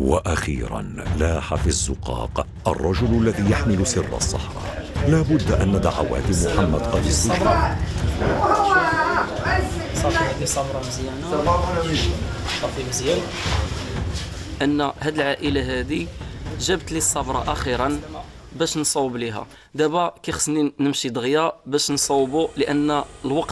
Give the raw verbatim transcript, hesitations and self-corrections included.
وأخيرا لاح في الزقاق الرجل الذي يحمل سر الصحراء. لا بد أن دعوات محمد قد استجابت. صافي هذه صبرة مزيانة، صافي مزيان أن هاد العائلة هذه جابت لي الصبرة أخيرا باش نصوب ليها. دابا كيخصني نمشي دغيا باش نصوبو لأن الوقت